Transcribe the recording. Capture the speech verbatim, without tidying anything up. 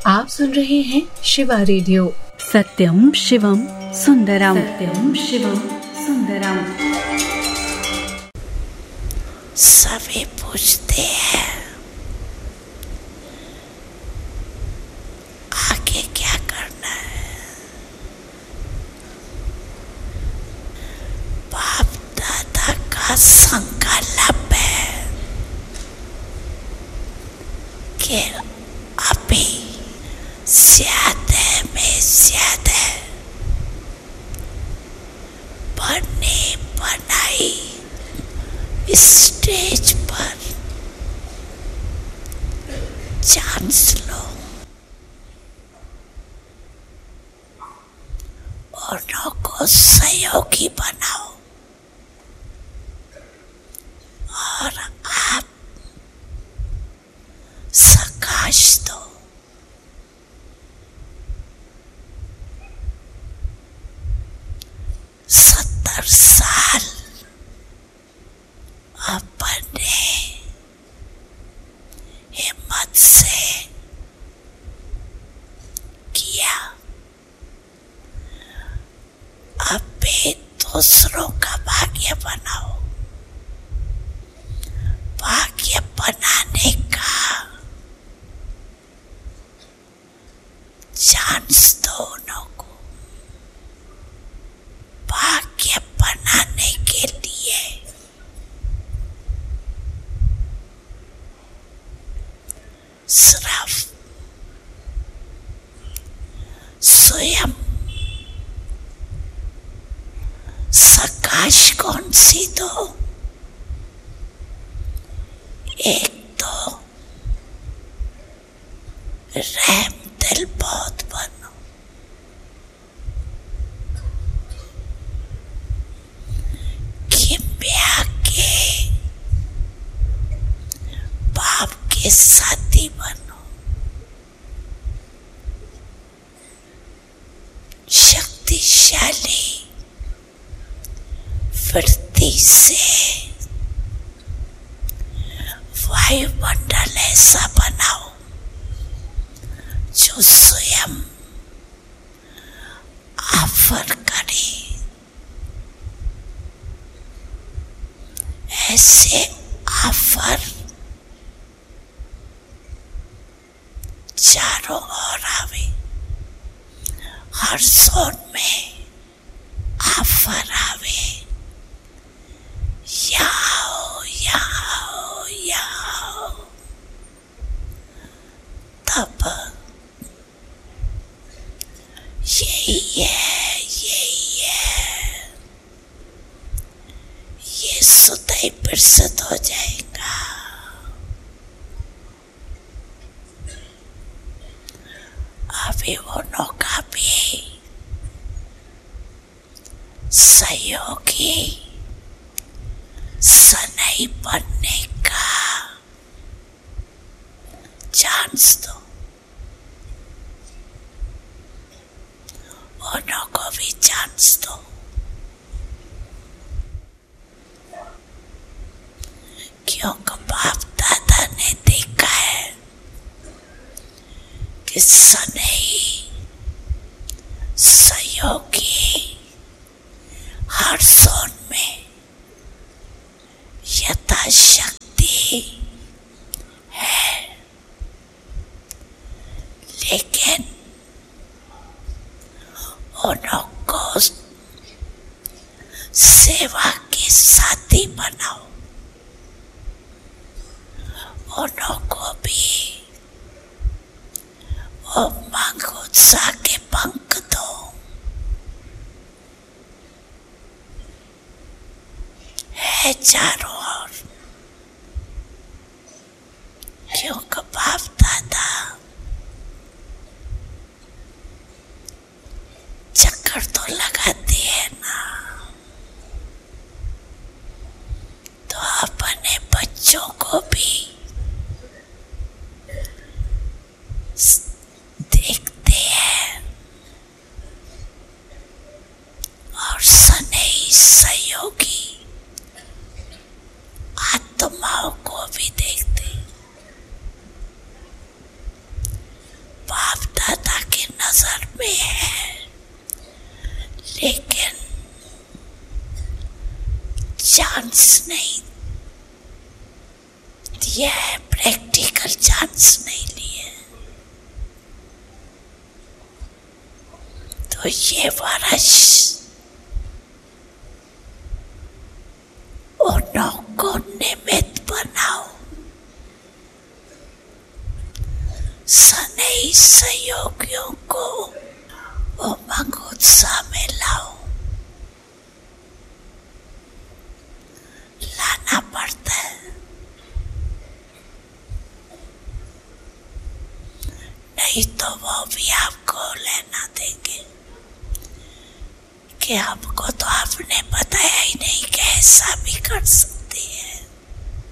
आप सुन रहे हैं शिवा रेडियो। सत्यम शिवम सुंदरम, सत्यम शिवम सुंदरम। सभी पूछते हैं आगे क्या करना है। बाप दादा का संकल्प है कि अभी ज्यादा में ज्यादा बने बनाई स्टेज पर चांस लो और को सहयोगी बनाओ और आप सकाश दो। सत्तर साल अपने हिम्मत से किया, अभी दूसरों का भाग्य बनाओ। भाग्य बनाने का चांस दोनों को। भाग्य बनाने के लिए सिर्फ स्वयं सकाश कौन सी दो। एक तो रहम दिल बहुत बनो। किम्या के बाप के साथी बनो। शक्तिशाली वृत्ति से वायुमंडल ऐसा बनाओ जो स्वयं ऑफर करे। ऐसे ऑफर चारों ओर आवे। हर जोन में ऑफर आवे। यहाँ यहाँ यहाँ तब यही है यही है ये सुतई प्रसिद्ध हो जाएगा। अभी वो नौका भी सहयोगी सनई बनने का चांस दो। उन्हों को भी चांस दो। क्योंकि बाप दादा ने देखा है कि सनई सहयोगी हर जोन में यथाशक्ति है, लेकिन उन्हों को सेवा के साथी बनाओ। उन्हों को भी वो मांग उत्साह के पंख दो। है चारों ओर। क्योंकि बाप दादा चक्कर तो लगाते हैं ना, तो अपने बच्चों को भी देखते हैं और सनई सहयोगी आत्माओं को भी देखते। बाप में है, लेकिन चांस नहीं दिया है, प्रैक्टिकल चांस नहीं लिए। तो ये वर्ष उन्हों को निमित्त बनाओ, सनई सहयोगियों को उमंग उत्साह में लाओ। लाना पड़ता है, नहीं तो वो भी आपको लेना देंगे कि आपको तो आपने बताया ही नहीं कि ऐसा भी कर सकती है।